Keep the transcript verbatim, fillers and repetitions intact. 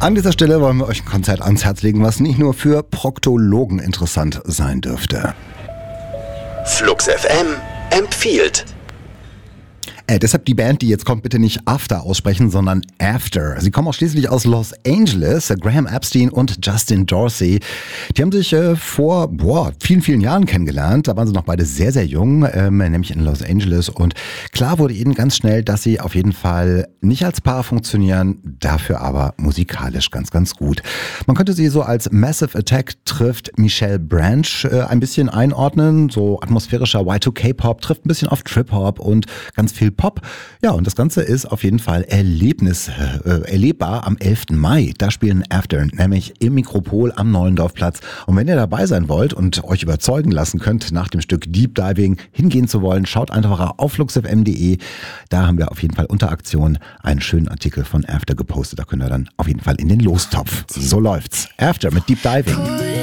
An dieser Stelle wollen wir euch ein Konzert ans Herz legen, was nicht nur für Proktologen interessant sein dürfte. Flux F M empfiehlt. Äh, deshalb die Band, die jetzt kommt, bitte nicht After aussprechen, sondern After. Sie kommen auch schließlich aus Los Angeles. Graham Epstein und Justin Dorsey. Die haben sich äh, vor boah, vielen, vielen Jahren kennengelernt. Da waren sie noch beide sehr, sehr jung, ähm, nämlich in Los Angeles. Und klar wurde ihnen ganz schnell, dass sie auf jeden Fall nicht als Paar funktionieren, dafür aber musikalisch ganz, ganz gut. Man könnte sie so als Massive Attack trifft Michelle Branch äh, ein bisschen einordnen. So atmosphärischer Y zwei K Pop trifft ein bisschen auf Trip-Hop und ganz viel Pop. Ja, und das Ganze ist auf jeden Fall Erlebnis, äh, erlebbar am elften Mai. Da spielen After, nämlich im Mikropol am Neulendorfplatz. Und wenn ihr dabei sein wollt und euch überzeugen lassen könnt, nach dem Stück Deep Diving hingehen zu wollen, schaut einfach auf flux f m punkt de. Da haben wir auf jeden Fall unter Aktion einen schönen Artikel von After gepostet. Da könnt ihr dann auf jeden Fall in den Lostopf. So läuft's. After mit Deep Diving.